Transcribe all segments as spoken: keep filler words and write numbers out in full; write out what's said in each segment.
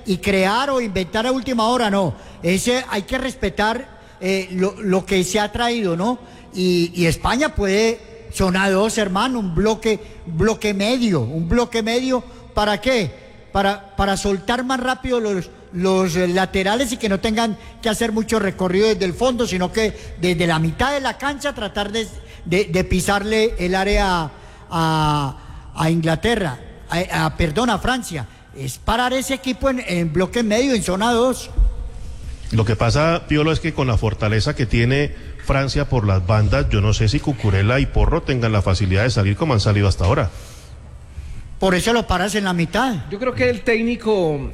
y crear o inventar a última hora, no. Ese, hay que respetar eh, lo, lo que se ha traído, ¿no? Y, y España puede, son a dos, hermano, un bloque, bloque medio, un bloque medio, ¿para qué? Para, para soltar más rápido los, los eh, laterales y que no tengan que hacer mucho recorrido desde el fondo, sino que desde la mitad de la cancha tratar de, de, de pisarle el área a, a Inglaterra, a, a, perdón, a Francia. Es parar ese equipo en, en bloque medio, en zona dos. Lo que pasa, Piolo, es que con la fortaleza que tiene Francia por las bandas, yo no sé si Cucurella y Porro tengan la facilidad de salir como han salido hasta ahora. Por eso lo paras en la mitad. Yo creo que el técnico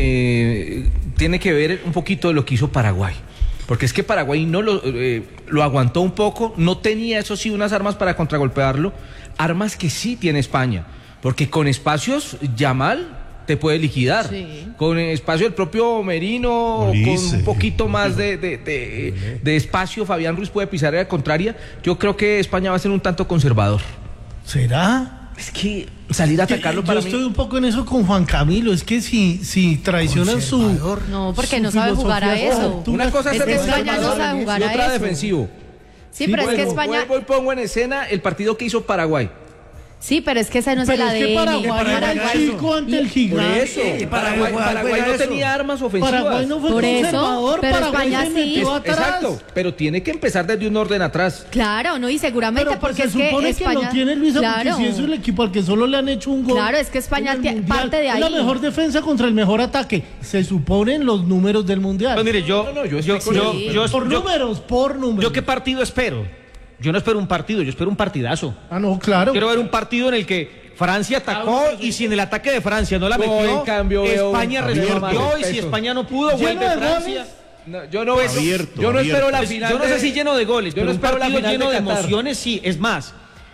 eh, tiene que ver un poquito de lo que hizo Paraguay. Porque es que Paraguay no lo, eh, lo aguantó un poco, no tenía, eso sí, unas armas para contragolpearlo, armas que sí tiene España. Porque con espacios, Yamal te puede liquidar. Sí. Con espacio el propio Merino, Ulises, con un poquito más de, de, de, de espacio, Fabián Ruiz puede pisar a la contraria. Yo creo que España va a ser un tanto conservador. ¿Será? Es que salir a atacarlo yo para Yo mí... estoy un poco en eso con Juan Camilo. Es que si, si traicionan su... No, porque su no sabe jugar a eso. Una cosa es, es que España no sabe jugar y a otra eso. defensivo. Sí, pero bueno, es que España... Vuelvo y pongo en escena el partido que hizo Paraguay. Sí, pero es que ese no es pero el es A D N. que Paraguay era el chico ante el gigante. Por eso, sí, Paraguay, Paraguay, Paraguay no eso. tenía armas ofensivas. Paraguay no fue Por conservador, eso, pero Paraguay España se sí. metió atrás. Exacto, pero tiene que empezar desde un orden atrás. Claro, no, y seguramente pero pues porque se es supone que España... que lo tiene Luisa, claro. porque si eso es el equipo al que solo le han hecho un gol. Claro, es que España mundial, parte de ahí. Es la mejor defensa contra el mejor ataque. Se suponen los números del mundial. Pues mire, yo, No, no, yo yo, explico- yo, Sí. yo- por yo- números, por números. ¿yo qué partido espero? Yo no espero un partido, yo espero un partidazo. Ah, no, claro. Quiero ver un partido en el que Francia atacó y si en el ataque de Francia no la No, metió, en cambio, veo España un- respondió abierto. y si España no pudo, Lleno vuelve de Francia. No, yo no, Abierto, yo no espero abierto. la Pues, final. yo no sé de- si lleno de goles, yo pero no un espero la partido final lleno de, de Qatar. emociones, sí. Es más,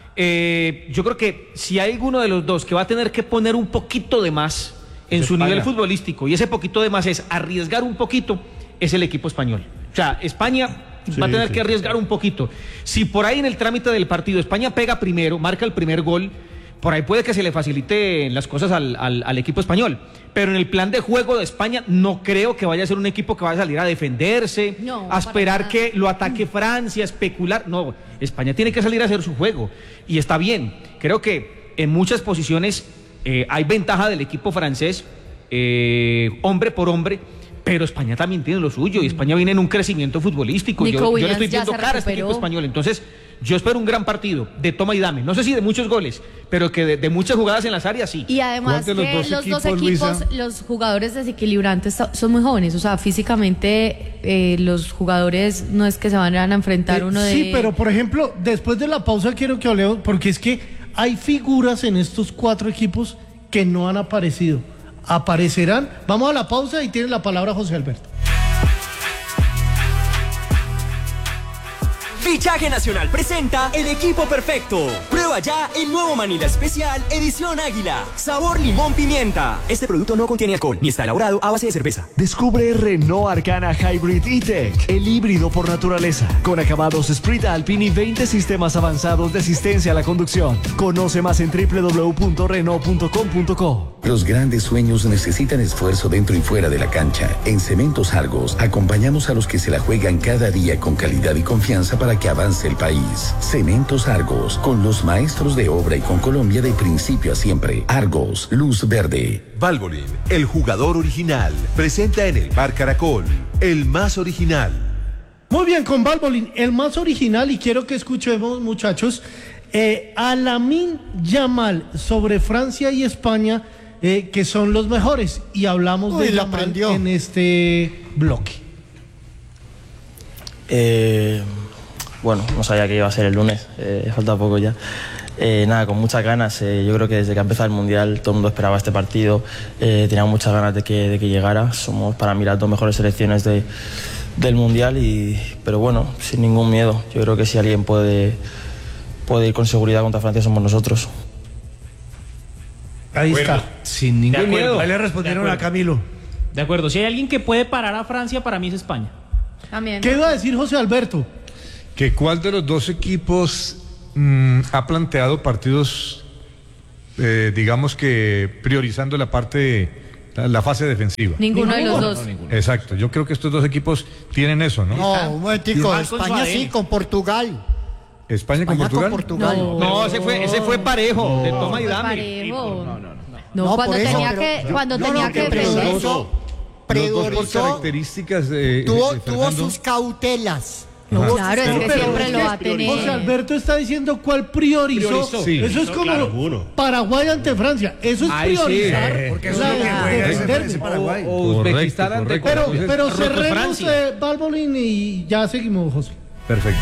eh, yo creo que si hay alguno de los dos que va a tener que poner un poquito de más en Es su España. nivel futbolístico, y ese poquito de más es arriesgar un poquito, es el equipo español. O sea, España Sí, va a tener sí, que arriesgar sí. un poquito. Si por ahí en el trámite del partido España pega primero, marca el primer gol, por ahí puede que se le faciliten las cosas al, al, al equipo español. Pero en el plan de juego de España no creo que vaya a ser un equipo que vaya a salir a defenderse, No, a esperar para que lo ataque Francia, especular. No, España tiene que salir a hacer su juego. Y está bien. Creo que en muchas posiciones eh, hay ventaja del equipo francés, eh, hombre por hombre. Pero España también tiene lo suyo y España viene en un crecimiento futbolístico. Nico Yo, yo le Williams estoy ya viendo se cara a este recuperó. equipo español. Entonces, yo espero un gran partido de toma y dame. No sé si de muchos goles, pero que de, de muchas jugadas en las áreas sí. Y además ¿Cuál que de los los dos dos equipos, equipos, Luisa? los jugadores desequilibrantes so- son muy jóvenes, o sea, físicamente eh, los jugadores no es que se van a enfrentar Eh, uno de... Sí, pero por ejemplo, después de la pausa quiero que hablemos, porque es que hay figuras en estos cuatro equipos que no han aparecido. Aparecerán. Vamos a la pausa y tiene la palabra José Alberto. Fichaje Nacional presenta el equipo perfecto. Prueba ya el nuevo Manila Especial Edición Águila. Sabor limón pimienta. Este producto no contiene alcohol ni está elaborado a base de cerveza. Descubre Renault Arcana Hybrid E-Tech, el híbrido por naturaleza, con acabados Sprint Alpine y veinte sistemas avanzados de asistencia a la conducción. Conoce más en doble u doble u doble u punto renault punto com punto co. Los grandes sueños necesitan esfuerzo dentro y fuera de la cancha. En Cementos Argos acompañamos a los que se la juegan cada día con calidad y confianza para que avance el país. Cementos Argos, con los maestros de obra y con Colombia de principio a siempre. Argos, luz verde. Valvoline, el jugador original, presenta en el Bar Caracol, el más original. Muy bien, con Valvoline, el más original, y quiero que escuchemos, muchachos, eh, a Lamine Yamal sobre Francia y España, eh, que son los mejores, y hablamos Uy, de la Yamal prendió. en este bloque. Eh, bueno, no sabía que iba a ser el lunes, eh, falta poco ya. Eh, nada, con muchas ganas. Eh, yo creo que desde que ha empezado el Mundial todo el mundo esperaba este partido. Eh, tenía muchas ganas de que, de que llegara. Somos para mí las dos mejores selecciones de, del Mundial, y, pero bueno, sin ningún miedo. Yo creo que si alguien puede, puede ir con seguridad contra Francia somos nosotros. Ahí está. Sin ningún De acuerdo. miedo. Ahí le respondieron De a acuerdo. Camilo. De acuerdo, si hay alguien que puede parar a Francia, para mí es España. También. ¿Qué iba a decir José Alberto? ¿Que cuál de los dos equipos mm, ha planteado partidos, eh, digamos que priorizando la parte la, la fase defensiva. Ninguno de los dos. No, no, Exacto, yo creo que estos dos equipos tienen eso, ¿no? No, un momentico, España sí, con Portugal. ¿España, España con Portugal? Con Portugal. No, no, ese fue, ese fue parejo, no, de toma y dame. Parejo. No, no, no. No, no cuando eso, tenía pero, que, cuando no, tenía no, que predorizó, Los predorizó, dos por características de, tuvo, de tuvo Fernando. sus cautelas. No, Tuvo claro, sus es que cautelas. siempre lo va a tener. José Alberto está diciendo cuál priorizó. Priorizó. Sí. Eso es No, como claro, uno. Paraguay ante Francia. Eso es Ay, sí. priorizar. Eh, porque eso es lo que juega ese- defenderme. ese Paraguay. O, o Uzbekistán Correcto, ante correcto. Pero, Colombia. pero Rojo cerremos Francia. eh, Balbolín y ya seguimos, José. Perfecto.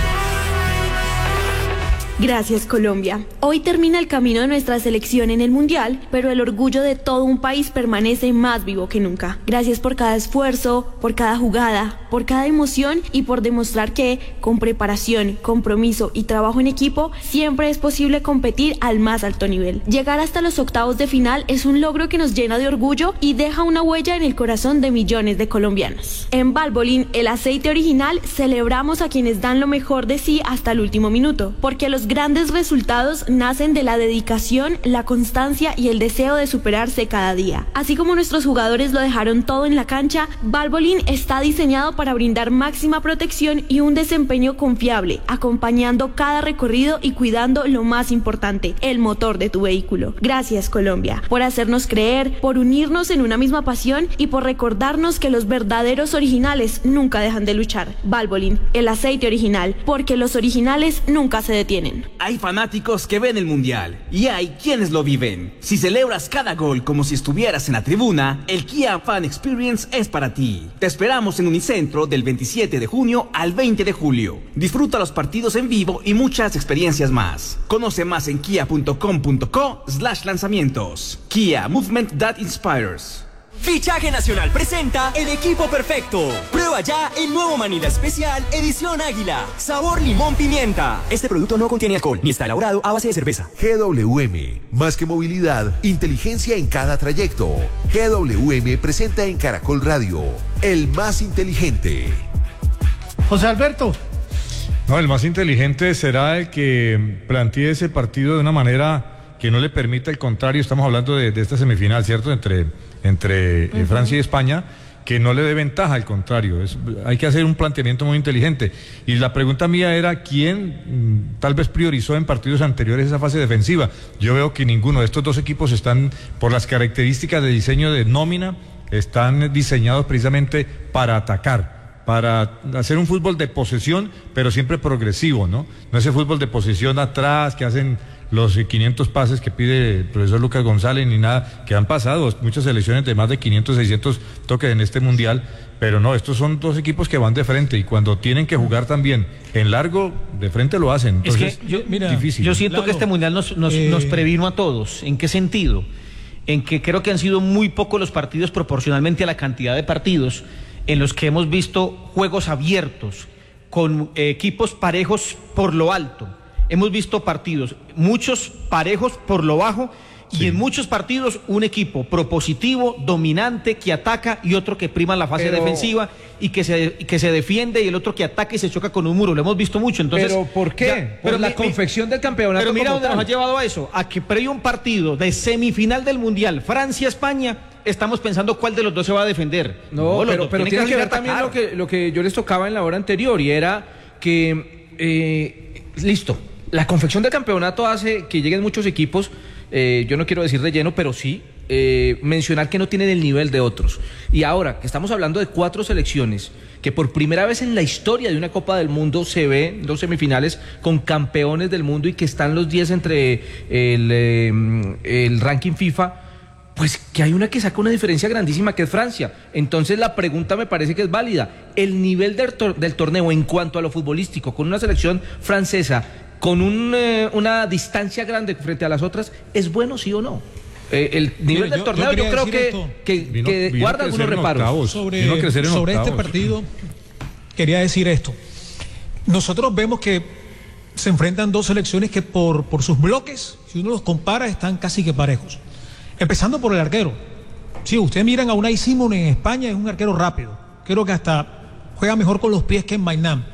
Gracias, Colombia. Hoy termina el camino de nuestra selección en el Mundial, pero el orgullo de todo un país permanece más vivo que nunca. Gracias por cada esfuerzo, por cada jugada, por cada emoción y por demostrar que, con preparación, compromiso y trabajo en equipo, siempre es posible competir al más alto nivel. Llegar hasta los octavos de final es un logro que nos llena de orgullo y deja una huella en el corazón de millones de colombianos. En Valvoline, el aceite original, celebramos a quienes dan lo mejor de sí hasta el último minuto, porque los grandes resultados nacen de la dedicación, la constancia y el deseo de superarse cada día. Así como nuestros jugadores lo dejaron todo en la cancha, Valvoline está diseñado para brindar máxima protección y un desempeño confiable, acompañando cada recorrido y cuidando lo más importante, el motor de tu vehículo. Gracias, Colombia, por hacernos creer, por unirnos en una misma pasión y por recordarnos que los verdaderos originales nunca dejan de luchar. Valvoline, el aceite original, porque los originales nunca se detienen. Hay fanáticos que ven el Mundial y hay quienes lo viven. Si celebras cada gol como si estuvieras en la tribuna, el Kia Fan Experience es para ti. Te esperamos en Unicentro del veintisiete de junio al veinte de julio. Disfruta los partidos en vivo y muchas experiencias más. Conoce más en kia punto com punto co slash lanzamientos. Kia, movement that inspires. Fichaje Nacional presenta el equipo perfecto. Prueba ya el nuevo Manila Especial Edición Águila. Sabor limón pimienta. Este producto no contiene alcohol ni está elaborado a base de cerveza. G W M, más que movilidad, inteligencia en cada trayecto. G W M presenta en Caracol Radio, el más inteligente. José Alberto. No, el más inteligente será el que plantee ese partido de una manera que no le permita el contrario. Estamos hablando de, de esta semifinal, ¿cierto? Entre, entre uh-huh. Francia y España, que no le dé ventaja, al contrario. Es, hay que hacer un planteamiento muy inteligente. Y la pregunta mía era, ¿quién mmm, tal vez priorizó en partidos anteriores esa fase defensiva? Yo veo que ninguno de estos dos equipos están, por las características de diseño de nómina, están diseñados precisamente para atacar, para hacer un fútbol de posesión, pero siempre progresivo, ¿no? No ese fútbol de posesión atrás que hacen los quinientos pases que pide el profesor Lucas González ni nada, que han pasado muchas selecciones de más de quinientos, seiscientos toques en este mundial, pero no, estos son dos equipos que van de frente y cuando tienen que jugar también en largo, de frente lo hacen. Entonces, es que yo, mira, difícil. yo siento claro, que este mundial nos, nos, eh... nos previno a todos. ¿En qué sentido? En que creo que han sido muy pocos los partidos proporcionalmente a la cantidad de partidos en los que hemos visto juegos abiertos con eh, equipos parejos por lo alto. Hemos visto partidos, muchos parejos por lo bajo, y sí. en muchos partidos un equipo propositivo, dominante, que ataca, y otro que prima la fase Pero... defensiva y que se, que se defiende, y el otro que ataca y se choca con un muro. Lo hemos visto mucho. Entonces, ¿Pero por qué? Ya, por pero la mi, confección del campeonato. Pero mira dónde tal. nos ha llevado a eso, a que previo un partido de semifinal del Mundial, Francia-España, estamos pensando cuál de los dos se va a defender. No, no pero, pero tiene que, que ver también lo que, lo que yo les tocaba en la hora anterior, y era que, eh, listo, la confección del campeonato hace que lleguen muchos equipos, eh, yo no quiero decir de lleno, pero sí eh, mencionar que no tienen el nivel de otros. Y ahora que estamos hablando de cuatro selecciones que por primera vez en la historia de una Copa del Mundo se ve dos semifinales con campeones del mundo y que están los diez entre el, eh, el ranking FIFA, pues que hay una que saca una diferencia grandísima, que es Francia. Entonces la pregunta me parece que es válida. El nivel del, tor- del torneo en cuanto a lo futbolístico, con una selección francesa con un, eh, una distancia grande frente a las otras, ¿es bueno, sí o no? Eh, el nivel Mira, del yo, torneo yo, yo creo que, esto, que, vino, que vino guarda algunos reparos. Octavos, sobre sobre este partido quería decir esto. Nosotros vemos que se enfrentan dos selecciones que por, por sus bloques, si uno los compara, están casi que parejos. Empezando por el arquero. Si ustedes miran a Unai Simón en España, es un arquero rápido. Creo que hasta juega mejor con los pies que en Maynard.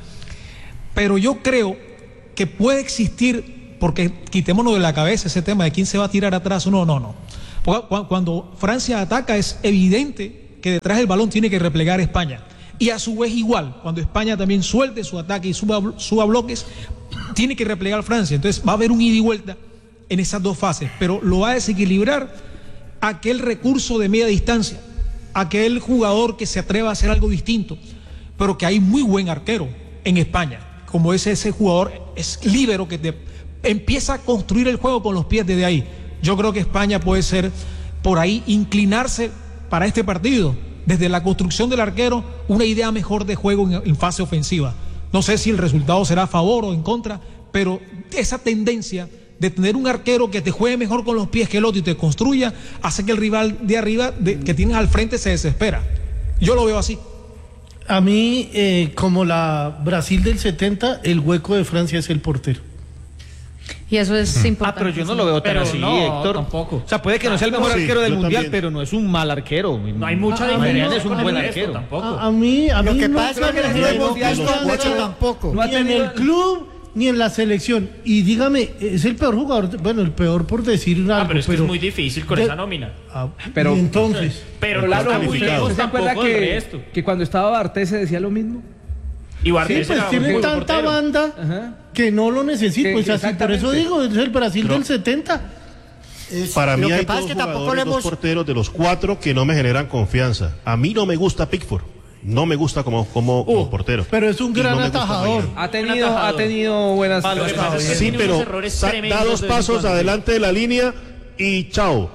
Pero yo creo que puede existir, porque quitémonos de la cabeza ese tema de quién se va a tirar atrás. No, no, no. Cuando Francia ataca es evidente que detrás del balón tiene que replegar España. Y a su vez igual, cuando España también suelte su ataque y suba, suba bloques, tiene que replegar Francia. Entonces va a haber un ida y vuelta en esas dos fases, pero lo va a desequilibrar aquel recurso de media distancia, aquel jugador que se atreva a hacer algo distinto, pero que hay muy buen arquero en España, como es ese jugador, es líbero que te empieza a construir el juego con los pies desde ahí. Yo creo que España puede ser por ahí, inclinarse para este partido, desde la construcción del arquero, una idea mejor de juego en, en fase ofensiva. No sé si el resultado será a favor o en contra, pero esa tendencia de tener un arquero que te juegue mejor con los pies que el otro y te construya, hace que el rival de arriba de, que tienes al frente se desespera. Yo lo veo así. A mí, eh, como la Brasil del setenta, el hueco de Francia es el portero. Y eso es importante. Ah, pero yo no lo veo tan Pero así, no, Héctor. tampoco. O sea, puede que no sea el mejor Sí, arquero del yo mundial, también. pero no es un mal arquero. No hay mucha Ah, diferencia. Mariano es un con buen el resto, arquero. tampoco. A, a mí, a Lo mí que no pasa es que creo no que lo haya hemos visto visto tanto, mucho tampoco. No ha ni en tenido- el club ni en la selección. Y dígame, es el peor jugador, bueno, el peor por decir algo. Ah, pero es que pero es muy difícil con de- esa nómina. Ah, Pero- y entonces, Pero Claro, está muy ¿usted, lejos usted se acuerda tampoco del que, resto. que cuando estaba Bartés se decía lo mismo? Y sí, Bartés pues era un tiene buen tanta portero. banda Ajá. que no lo necesita. Que- Pues así, por eso exactamente. digo, es el Brasil Pero- del setenta. Es- Para mí lo hay que pasa dos es que tampoco jugadores, le dos hemos... porteros de los cuatro que no me generan confianza. A mí no me gusta Pickford. No me gusta como, como, como portero. Pero es un Y gran no me gusta atajador. Mañana. Ha tenido, ha tenido buenas... Lo que pasa es que Sí, tiene unos pero errores sa- tremendos da dos de vez en pasos cuando. adelante de la línea y chao.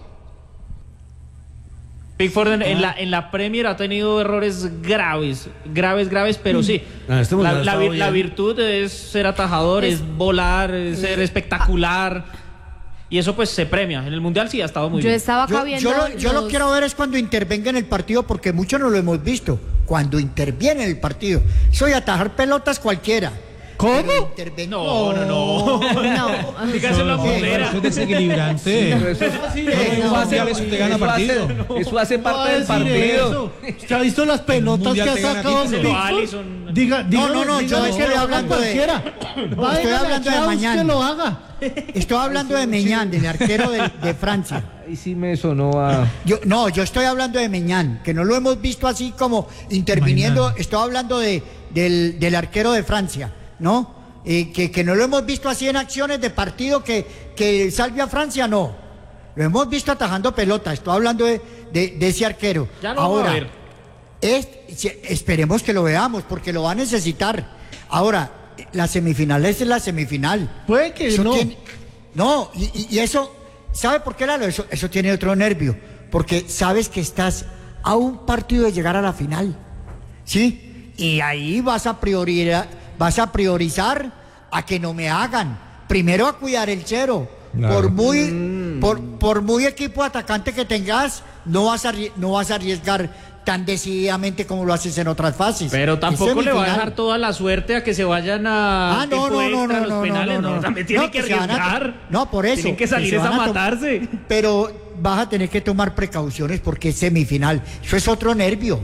Pickford en, en la, en la Premier ha tenido errores graves, graves, graves, pero sí. Ah, este la, mundial ha la estado vir- la bien. virtud es ser atajador, es, volar, es ser espectacular. Y eso pues se premia. En el Mundial sí ha estado muy Yo bien. estaba acá Yo, viendo yo lo, yo lo los- quiero ver es cuando intervenga en el partido, porque muchos no lo hemos visto. Cuando interviene en el partido. Soy atajar pelotas cualquiera. ¿Cómo? No, no, no. No. Dígase la Eso bombera. es desequilibrante. Eso, eso- Sí, eso no, hace- eso te gana eso hace- partido. eso hace No va parte a del decir partido. eso. ¿Usted ha visto las pelotas Mundial que ha te gana sacado quince. Pickford? Alisson. Diga, No, no, no, yo dígale, estoy dígale, hablando de- cualquiera. Estoy Váyale hablando de a Klaus mañana. que lo haga. Estoy hablando de Meñán, del arquero de, de Francia. Y sí me sonó a... Yo, no, yo estoy hablando de Meñán, que no lo hemos visto así como interviniendo. Mañana. Estoy hablando de, del, del arquero de Francia, ¿no? Eh, que, que no lo hemos visto así en acciones de partido que, que salve a Francia, no. Lo hemos visto atajando pelota. Estoy hablando de, de, de ese arquero. Ya lo vamos Ahora, a ver. es- se- esperemos que lo veamos, porque lo va a necesitar. Ahora, la semifinal es la semifinal. Puede que Eso no. tiene- no, y, y- y eso, ¿sabe por qué, Lalo? Eso, eso tiene otro nervio, porque sabes que estás a un partido de llegar a la final, ¿sí? Y ahí vas a priorizar, vas a priorizar a que no me hagan. Primero a cuidar el cero. Claro. Por muy, por, por muy equipo atacante que tengas, no vas a, arri- no vas a arriesgar tan decididamente como lo haces en otras fases. Pero Es tampoco le va a semifinal. dejar toda la suerte a que se vayan a Ah, no, tiempo no, no, extra, no, los no, penales, no, no, no. también tienen No, que se van a- arriesgar. no, por eso. Tienen que salir se es a van to- matarse. Pero vas a tener que tomar precauciones porque es semifinal. Eso es otro nervio.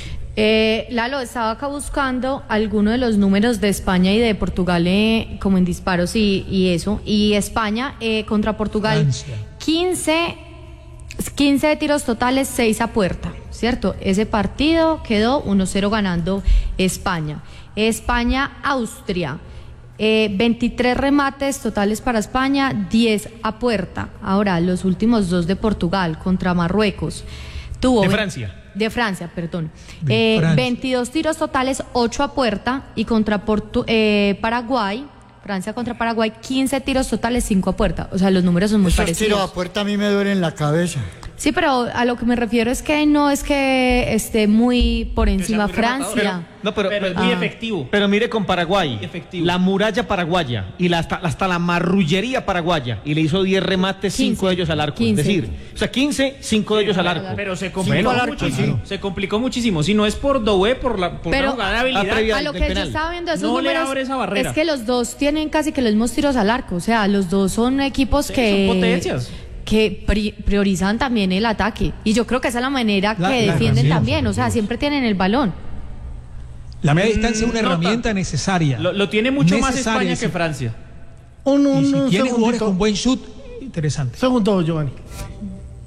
Eh, Lalo, estaba acá buscando algunos de los números de España y de Portugal eh, como en disparos y, y eso. Y España eh, contra Portugal, Francia. quince, quince de tiros totales, seis a puerta, ¿cierto? Ese partido quedó uno cero ganando España. España-Austria, eh, veintitrés remates totales para España, diez a puerta. Ahora, los últimos dos de Portugal contra Marruecos. Tuvo De ve- Francia. De Francia, perdón. De Eh, Francia. veintidós tiros totales, ocho a puerta. Y contra Portu- eh, Paraguay, Francia contra Paraguay, quince tiros totales, cinco a puerta. O sea, los números son muy Esos parecidos. tiros a puerta a mí me duelen la cabeza. Sí, pero a lo que me refiero es que no es que esté muy por encima muy rematador. Francia. No, pero, Pero es pero- muy Ah. efectivo. pero mire con Paraguay, Efectivo. la muralla paraguaya y la, hasta, hasta la marrullería paraguaya y le hizo diez remates, cinco quince. de ellos al arco. quince. Es decir, o sea, quince, cinco de ellos al arco. Pero se Cinco complicó al arco, muchísimo. sí. Se complicó muchísimo. Si no es por Doué, por la por Pero- una jugada de Ah, habilidad. previa- A lo del que yo penal. estaba viendo esos No le números abre esa barrera. es que los dos tienen casi que los mismos tiros al arco. O sea, los dos son equipos Sí, que... son potencias. que pri- priorizan también el ataque. Y yo creo que esa es la manera La- que la defienden razón, también. O sea, siempre tienen el balón. La media distancia es una No herramienta tanto. necesaria. Lo, lo tiene mucho más Necesaria, España sí. que Francia. Un, un, Y si un tiene jugadores segundito. con buen shoot, interesante. Segundo, Giovanni.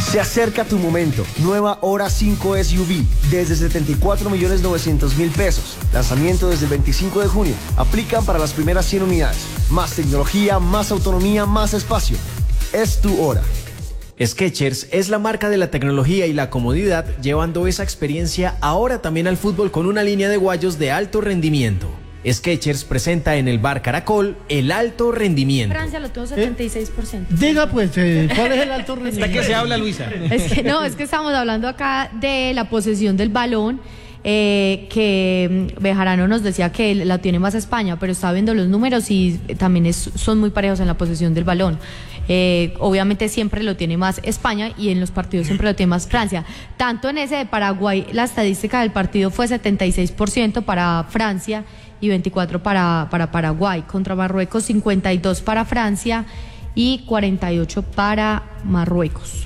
Se acerca tu momento. Nueva Hora cinco S U V desde setenta y cuatro millones novecientos mil pesos. Lanzamiento desde el veinticinco de junio. Aplican para las primeras cien unidades. Más tecnología, más autonomía, más espacio. Es tu hora. Skechers es la marca de la tecnología y la comodidad, llevando esa experiencia ahora también al fútbol con una línea de guayos de alto rendimiento. Skechers presenta en el Bar Caracol el alto rendimiento. Francia lo tuvo setenta y seis por ciento. Diga pues, eh, ¿cuál es el alto rendimiento? ¿Hasta qué se habla, Luisa? Es que no, es que estamos hablando acá de la posesión del balón, eh, que Bejarano nos decía que la tiene más España, pero estaba viendo los números y también es, son muy parejos en la posesión del balón. Eh, obviamente siempre lo tiene más España y en los partidos siempre lo tiene más Francia. Tanto en ese de Paraguay, la estadística del partido fue setenta y seis por ciento para Francia y veinticuatro para, para Paraguay. Contra Marruecos, cincuenta y dos para Francia y cuarenta y ocho para Marruecos.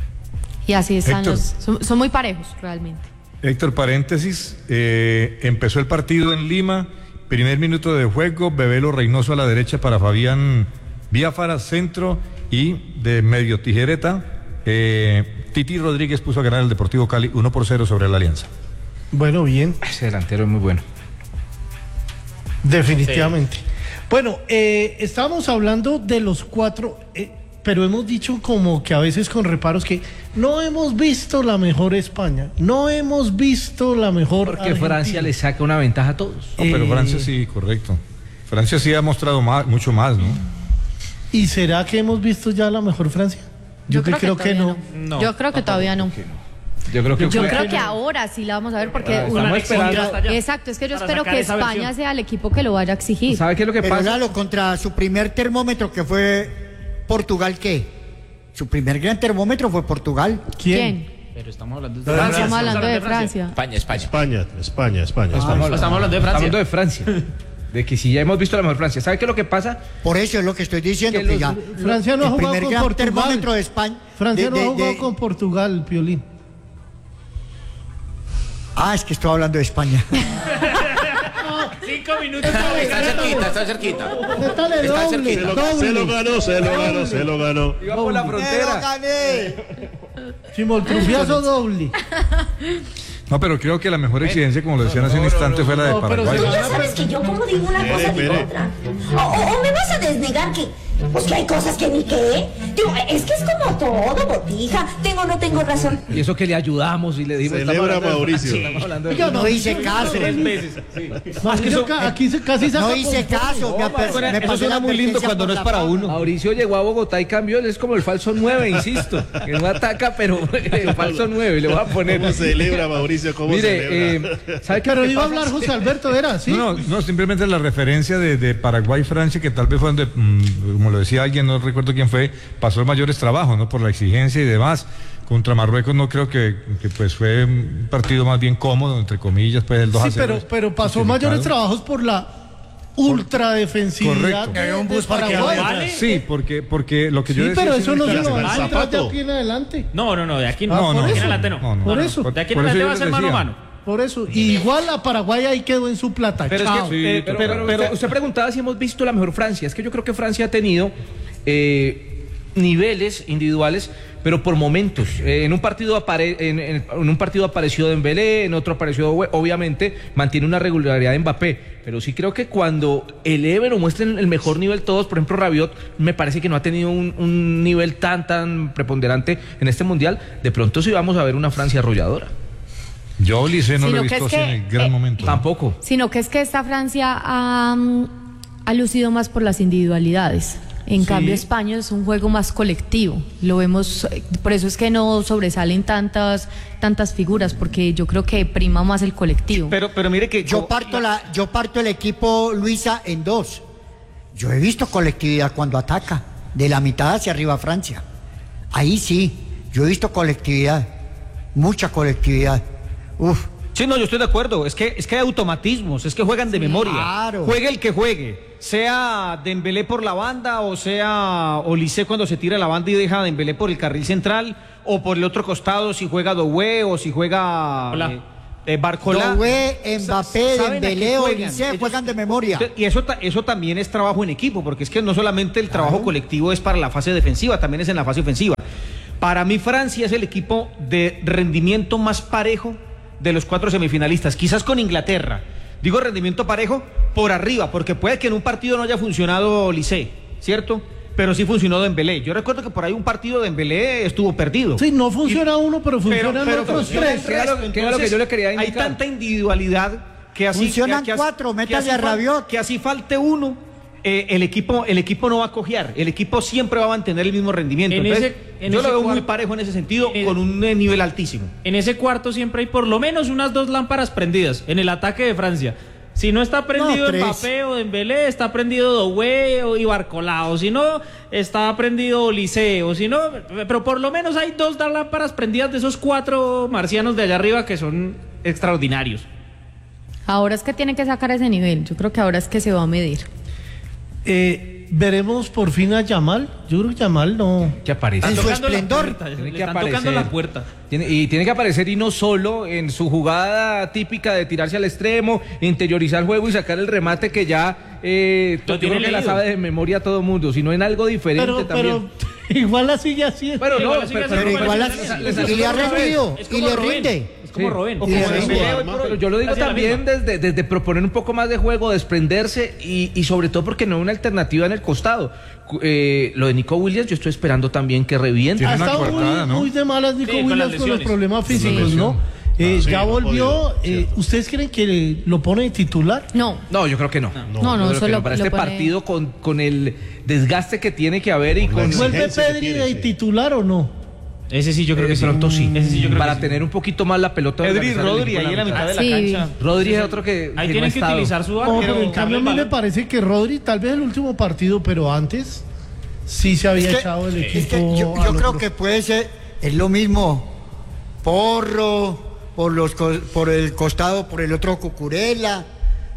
Y así están Héctor. los... Son, son muy parejos realmente. Héctor, paréntesis, eh, empezó el partido en Lima, primer minuto de juego, Bebelo Reynoso a la derecha para Fabián Biafara, centro, y de medio tijereta, eh, Titi Rodríguez puso a ganar el Deportivo Cali uno por cero sobre la Alianza. Bueno, bien. Ese delantero es muy bueno. Definitivamente. Sí. Bueno, eh, estábamos hablando de los cuatro, eh, pero hemos dicho como que a veces con reparos que no hemos visto la mejor España, no hemos visto la mejor Porque Argentina. Francia le saca una ventaja a todos. No, pero Francia sí, correcto. Francia sí ha mostrado más, mucho más, ¿no? ¿Y será que hemos visto ya la mejor Francia? Yo, Yo creo, creo que, que no. no. Yo creo que todavía no. Yo creo que, yo fue... creo que ahora sí la vamos a ver porque ah, una esperando... Exacto, es que yo espero que España versión. sea el equipo que lo vaya a exigir. ¿Sabe qué es lo que Pero pasa? Lalo, contra su primer termómetro que fue Portugal, ¿qué? Su primer gran termómetro fue Portugal. ¿Quién? ¿Quién? Pero estamos hablando de Francia. Francia. Estamos hablando de Francia. España, España. España, España, España. Ah, estamos, estamos hablando de Francia. Estamos hablando de Francia. De que si ya hemos visto la mejor Francia. ¿Sabe qué es lo que pasa? Por eso es lo que estoy diciendo, que, que los, ya Francia no ha jugado con Portugal. Termómetro de España. Francia de, no ha jugado de, con Portugal, Piolín. Ah, es que estoy hablando de España. Cinco minutos. Está cerquita, está cerquita. Está doble, cerquita. Doble. Se lo ganó, se lo ganó, se lo ganó. Iba por la frontera. ¡Se lo gané! Chimoltrufiazo doble. No, pero creo que la mejor exigencia, como lo decían hace un instante, fue la de Paraguay. Pero ya sabes que yo como digo una cosa digo otra. O, o, o me vas a desnegar que, pues que hay cosas que ni qué. Digo, es que es como todo, botija. Tengo o no tengo razón. Y eso que le ayudamos y le dimos. Celebra Mauricio. De, estamos hablando de yo no hice caso. Tres veces. Sí. Mauricio, aquí se, casi saca. No hice caso. No, me, me, me eso suena muy lindo cuando no es para uno. Mauricio llegó a Bogotá y cambió. Él es como el falso nueve, insisto. Que no ataca, pero el falso nueve. Le voy a poner. ¿Cómo celebra, Mauricio? ¿Cómo Mire, celebra? Eh, ¿sabe qué pero iba a pasa? hablar José Alberto, ¿era? ¿Sí? No, no, no, simplemente la referencia de, de Paraguay-Francia, que tal vez fue donde, mmm, como lo decía alguien, no recuerdo quién fue, pasó el mayores trabajos, ¿no? Por la exigencia y demás. Contra Marruecos no creo que, que pues fue un partido más bien cómodo, entre comillas, pues el dos a cero. Sí, pero, pero pasó mayores trabajos por la ultradefensividad. Correcto. De, un bus para Paraguay. Sí, porque, porque lo que yo sí, decía... pero eso no se lo va va a entrar de aquí en adelante. No, no, no, de aquí no. Ah, no, por de aquí eso. en adelante no. No, no, por no, eso. Por, de aquí en por adelante eso va a ser mano a mano. Por eso. Y igual a Paraguay ahí quedó en su plata. Pero, es que, Sí, eh, pero- pero, pero- pero usted preguntaba si hemos visto la mejor Francia. Es que yo creo que Francia ha tenido eh, niveles individuales, pero por momentos. Eh, en un partido apare en, en- en un partido apareció Dembélé, en otro apareció, obviamente, mantiene una regularidad de Mbappé. Pero sí creo que cuando eleven o muestren el mejor nivel todos, por ejemplo Rabiot, me parece que no ha tenido un, un nivel tan, tan preponderante en este Mundial. De pronto sí vamos a ver una Francia arrolladora. Yo, Ulises, no Sino lo he que visto es así que, en el gran eh, momento. Tampoco. Sino que es que esta Francia ha, ha lucido más por las individualidades. En Sí. cambio, España es un juego más colectivo. Lo vemos, eh, por eso es que no sobresalen tantas tantas figuras, porque yo creo que prima más el colectivo. Pero, pero mire que Yo parto, la, yo parto el equipo, Luisa, en dos. Yo he visto colectividad cuando ataca, de la mitad hacia arriba Francia. Ahí sí, yo he visto colectividad, mucha colectividad. Uf. Sí, no, yo estoy de acuerdo. Es que, es que hay automatismos, es que juegan de memoria. claro. Juegue el que juegue. Sea Dembélé por la banda, o sea Olise cuando se tira la banda y deja a Dembélé por el carril central, o por el otro costado si juega Doué o si juega eh, eh, Barcola. Doué, Mbappé, Saben a qué Dembélé, juegan. Olise, Ellos- juegan de memoria. Y eso, ta- eso también es trabajo en equipo, porque es que no solamente el trabajo colectivo es para la fase defensiva, también es en la fase ofensiva. Para mí Francia es el equipo de rendimiento más parejo de los cuatro semifinalistas, quizás con Inglaterra. Digo rendimiento parejo por arriba, porque puede que en un partido no haya funcionado Lisé, ¿cierto? Pero sí funcionó Dembélé. Yo recuerdo que por ahí un partido de Dembélé estuvo perdido. Sí, no funciona y, uno, pero funcionan pero, pero, otros tres. ¿Qué era lo, lo que yo le quería indicar? Hay tanta individualidad que así... Funcionan que, que cuatro, así, métale a Rabiot. Que así falte uno, eh, el, equipo, el equipo no va a cojear. El equipo siempre va a mantener el mismo rendimiento. En Entonces, ese, en yo ese lo veo cuarto, muy parejo en ese sentido, en, con un nivel altísimo. En ese cuarto siempre hay por lo menos unas dos lámparas prendidas en el ataque de Francia. Si no está prendido no, Mbappé o Dembélé, está prendido Doué o Barcola, o si no, está prendido Lisé, o si no, pero por lo menos hay dos lámparas prendidas de esos cuatro marcianos de allá arriba que son extraordinarios. Ahora es que tiene que sacar ese nivel, yo creo que ahora es que se va a medir. Eh... Veremos por fin a Yamal. Yo creo que Yamal no... Que aparece. En su esplendor. Tiene que están tocando la puerta. Tiene, y tiene que aparecer, y no solo en su jugada típica de tirarse al extremo, interiorizar el juego y sacar el remate que ya eh, yo creo que la sabe de memoria todo el mundo, sino en algo diferente pero, también. Pero igual la sigue haciendo. Pero no, pero, pero, pero igual la sigue. Y le ha rendido. Y le rinde. Como Robén. Sí, pero yo lo digo también desde, desde proponer un poco más de juego, desprenderse y, y sobre todo porque no hay una alternativa en el costado. Eh, lo de Nico Williams, yo estoy esperando también que reviente. Ha estado muy, ¿no? muy de malas Nico sí, Williams con, con los problemas físicos, sí, ¿no? Eh, sí, ya no volvió. Eh, ¿Ustedes creen que lo pone de titular? No. No, yo creo que no. No, no, no solo no. Para este pone... partido con, con el desgaste que tiene que haber y con... ¿Vuelve Pedri de titular o no? Ese sí, yo creo que sí. Pronto sí. Ese sí yo creo para que tener sí. un poquito más la pelota. Pedri y Rodri ahí en la mitad de la sí. cancha. Rodri sí, es otro que. Ahí que tienen no que estado. utilizar su No, arco. pero en cambio a mí me parece que Rodri, tal vez el último partido, pero antes sí se había es que, echado el equipo. Es que yo, yo creo otro. que puede ser, es lo mismo. Porro, por, los, por el costado, por el otro Cucurella.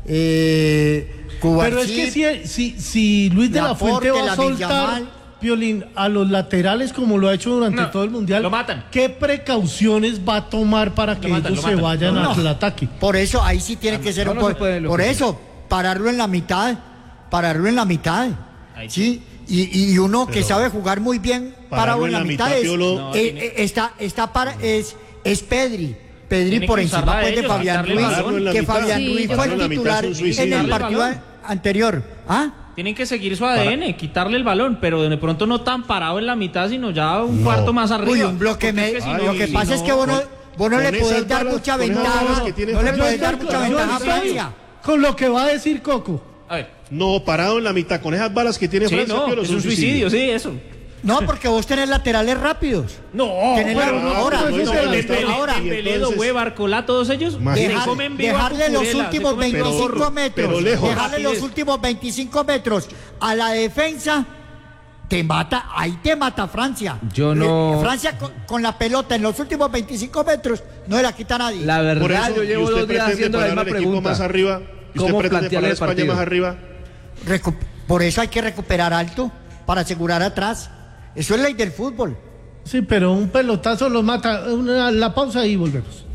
Eh, pero es que si, si, si Luis de la, la Fuente va a soltar. Piolín, a los laterales como lo ha hecho durante no, todo el mundial, lo matan. ¿Qué precauciones va a tomar para que matan, ellos se vayan no, al ataque? Por eso ahí sí tiene que ser no, un no por, por eso pararlo en la mitad, pararlo en la mitad, ahí sí, y, y uno que sabe jugar muy bien parado en la, la mitad, mitad es, no, eh, eh, está, está para es, es Pedri. Pedri por encima pues, de Fabián Ruiz, que Fabián sí, Ruiz fue el titular en el partido anterior. ¿Ah? Tienen que seguir su A D N, Para... quitarle el balón, pero de pronto no tan parado en la mitad, sino ya un no. cuarto más arriba. Uy, un bloque medio. Si no, lo que si pasa no, es que vos no, vos no le podés dar balas, mucha ventaja. No le podés dar mucha ventaja a Francia. Con lo que va a decir Coco. A ver. No, parado en la mitad, con esas balas que tiene sí, Francia. No, es un suicidio, sí, eso. No, porque vos tenés laterales rápidos. No, tenés bueno, la, ahora, no, no, no, ahora, Peledo, Hue, Barcola, todos ellos dejar, se comen vivo dejarle los últimos veinticinco pero, metros, pero lejos, dejarle los últimos veinticinco metros a la defensa, te mata, ahí te mata Francia. Yo no. Francia con, con la pelota en los últimos veinticinco metros no se la quita a nadie. La verdad, eso, yo llevo dos días haciendo la misma pregunta. Más arriba, ¿Cómo plantear el España partido? Más arriba? Recu por eso hay que recuperar alto para asegurar atrás. Eso es ley del fútbol. Sí, pero un pelotazo los mata. Una, la pausa y volvemos.